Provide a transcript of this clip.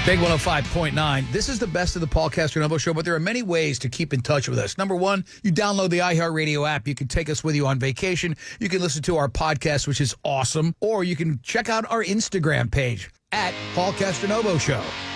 Big 105.9. This is the best of the Paul Castronovo Show, but there are many ways to keep in touch with us. Number one, you download the iHeartRadio app. You can take us with you on vacation. You can listen to our podcast, which is awesome. Or you can check out our Instagram page at Paul Castronovo Show.